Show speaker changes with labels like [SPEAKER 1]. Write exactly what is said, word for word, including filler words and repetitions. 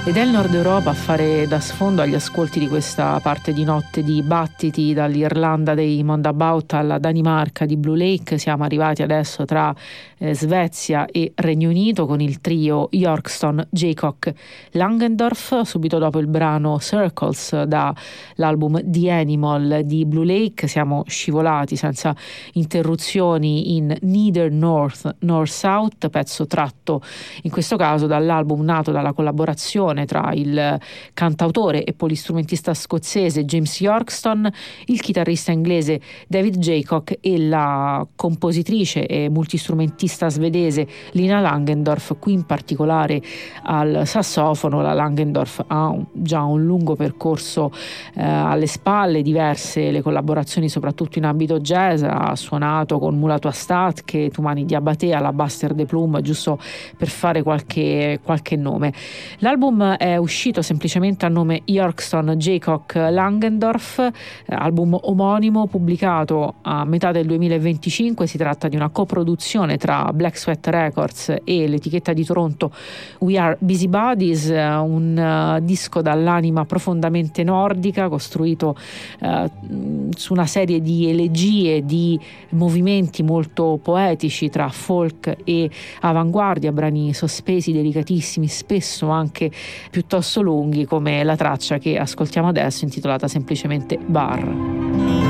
[SPEAKER 1] Ed è il Nord Europa a fare da sfondo agli ascolti di questa parte di notte di battiti, dall'Irlanda dei Mondabaut alla Danimarca di Blue Lake. Siamo arrivati adesso tra eh, Svezia e Regno Unito con il trio Yorkston, Jaycock, Langendorf, subito dopo il brano Circles dall'album The Animal di Blue Lake. Siamo scivolati senza interruzioni in Neither North nor South, pezzo tratto in questo caso dall'album nato dalla collaborazione tra il cantautore e polistrumentista scozzese James Yorkston, il chitarrista inglese David Jaycock e la compositrice e multistrumentista svedese Lina Langendorf, qui in particolare al sassofono. La Langendorf ha un, già un lungo percorso eh, alle spalle, diverse le collaborazioni soprattutto in ambito jazz, ha suonato con Mulatu Astatke, Tumani Diabaté, alla Buster de Plume, giusto per fare qualche, qualche nome. L'album è uscito semplicemente a nome Yorkston Jaycock Langendorf, album omonimo pubblicato a metà del duemilaventicinque. Si tratta di una coproduzione tra Black Sweat Records e l'etichetta di Toronto We Are Busybodies, un uh, disco dall'anima profondamente nordica, costruito uh, su una serie di elegie, di movimenti molto poetici tra folk e avanguardia, brani sospesi, delicatissimi, spesso anche piuttosto lunghi, come la traccia che ascoltiamo adesso intitolata semplicemente Bar.